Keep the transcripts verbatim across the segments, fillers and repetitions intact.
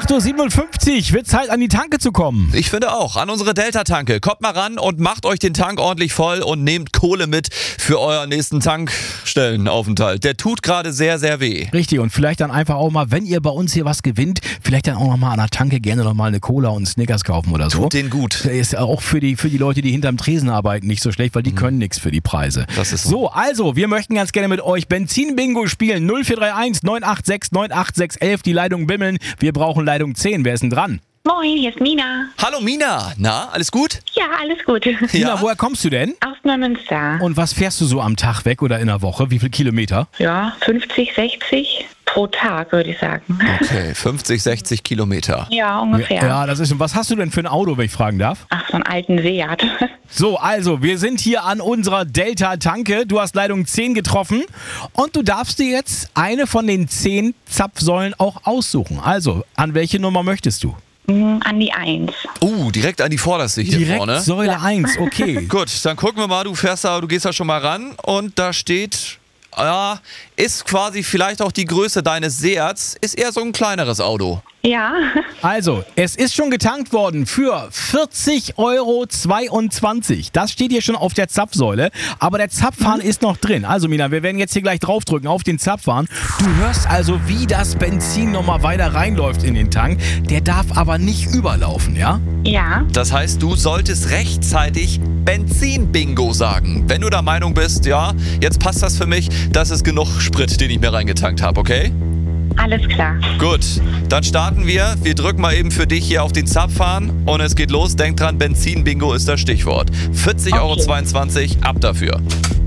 acht Uhr siebenundfünfzig, wird Zeit an die Tanke zu kommen. Ich finde auch, an unsere Delta-Tanke. Kommt mal ran und macht euch den Tank ordentlich voll und nehmt Kohle mit für euren nächsten Tankstellenaufenthalt. Der tut gerade sehr, sehr weh. Richtig, und vielleicht dann einfach auch mal, wenn ihr bei uns hier was gewinnt, vielleicht dann auch noch mal an der Tanke gerne noch mal eine Cola und einen Snickers kaufen oder so. Tut den gut. Ist auch für die, für die Leute, die hinterm Tresen arbeiten, nicht so schlecht, weil die mhm. können nichts für die Preise. Das ist so. So, also, wir möchten ganz gerne mit euch Benzin-Bingo spielen. null vier drei eins neun acht sechs neun acht sechs eins, die Leitungen bimmeln. Wir brauchen Leitung zehn. Wer ist denn dran? Moin, hier ist Mina. Hallo Mina, na, alles gut? Ja, alles gut. Mina, Ja? woher kommst du denn? Aus Neumünster. Und was fährst du so am Tag weg oder in der Woche? Wie viele Kilometer? Ja, fünfzig, sechzig pro Tag, würde ich sagen. Okay, fünfzig, sechzig Kilometer. Ja, ungefähr. Ja, das ist. Und was hast du denn für ein Auto, wenn ich fragen darf? Ach, so einen alten Seat. So, also, wir sind hier an unserer Delta-Tanke. Du hast Leitung zehn getroffen und du darfst dir jetzt eine von den zehn Zapfsäulen auch aussuchen. Also, an welche Nummer möchtest du? Mhm, an die Eins. Uh, direkt an die vorderste hier Direkt vorne. Säule eins, okay. Gut, dann gucken wir mal, du fährst da, du gehst da schon mal ran und da steht, ja, ist quasi vielleicht auch die Größe deines Seats, ist eher so ein kleineres Auto. Ja. Also, es ist schon getankt worden für vierzig Euro zweiundzwanzig. Das steht hier schon auf der Zapfsäule, aber der Zapfhahn ist noch drin. Also Mina, wir werden jetzt hier gleich draufdrücken auf den Zapfhahn. Du hörst also, wie das Benzin nochmal weiter reinläuft in den Tank. Der darf aber nicht überlaufen, ja? Ja. Das heißt, du solltest rechtzeitig Benzin-Bingo sagen. Wenn du der Meinung bist, ja, jetzt passt das für mich, das ist genug Sprit, den ich mir reingetankt habe, okay? Alles klar. Gut, dann starten wir. Wir drücken mal eben für dich hier auf den Zapfhahn und es geht los. Denk dran, Benzin-Bingo ist das Stichwort. vierzig Euro zweiundzwanzig, ab dafür.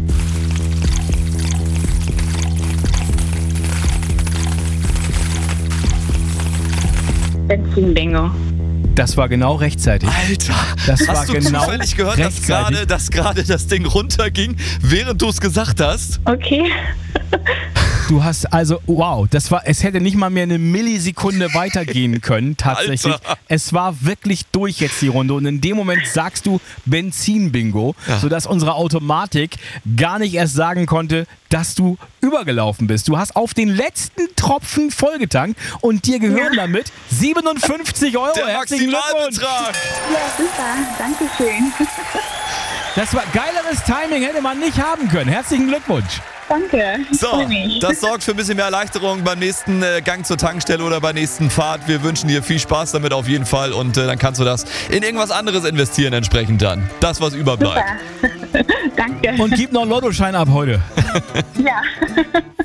Benzin-Bingo. Das war genau rechtzeitig. Alter, Das hast war du genau zufällig gehört, dass rechtzeitig. gerade dass gerade das Ding runterging, während du es gesagt hast? Okay. Du hast also, wow, das war, es hätte nicht mal mehr eine Millisekunde weitergehen können, tatsächlich. Alter. Es war wirklich durch jetzt die Runde und in dem Moment sagst du Benzin-Bingo, Ja. sodass unsere Automatik gar nicht erst sagen konnte, dass du übergelaufen bist. Du hast auf den letzten Tropfen vollgetankt und dir gehören Ja. damit siebenundfünfzig Euro. Der Herzlichen Glückwunsch. Maximalbetrag! Ja, super. Dankeschön. Das war geileres Timing, hätte man nicht haben können. Herzlichen Glückwunsch. Danke. Ich So, freue mich. das sorgt für ein bisschen mehr Erleichterung beim nächsten äh, Gang zur Tankstelle oder bei nächsten Fahrt. Wir wünschen dir viel Spaß damit auf jeden Fall und äh, dann kannst du das in irgendwas anderes investieren entsprechend dann. Das, was überbleibt. Super. Danke. Und gib noch einen Lottoschein ab heute. Ja.